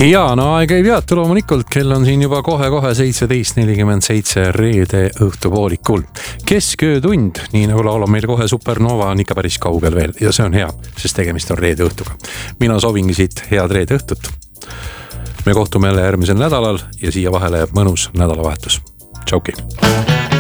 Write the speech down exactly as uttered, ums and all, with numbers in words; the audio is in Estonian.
Ja no aeg ei peatu loomulikult, kell on siin juba kohe-kohe seitseteist nelikümmend seitse reede õhtupoolikul. Kesköötund, nii nagu laulab meil kohe Supernova, on ikka päris kaugel veel ja see on hea, sest tegemist on reede õhtuga. Mina soovingi siit head reede õhtut. Me kohtume jälle järgmisel nädalal ja siia vahele jääb mõnus nädalavahetus. Tšauki!